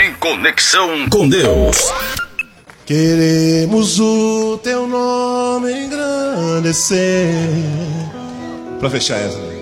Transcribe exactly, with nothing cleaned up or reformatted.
em conexão com Deus. Queremos o teu nome engrandecer. Pra fechar essa.